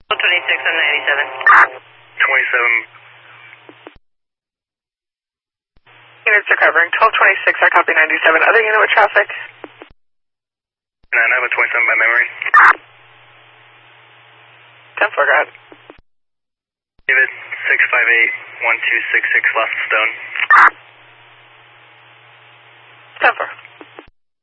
26 on 97. 27. Units are covering 1226, I copy 97. Other unit with traffic? 9, I have a 27 by memory. 10-4, go ahead. David, 658-1266 Lost Stone. 10-4.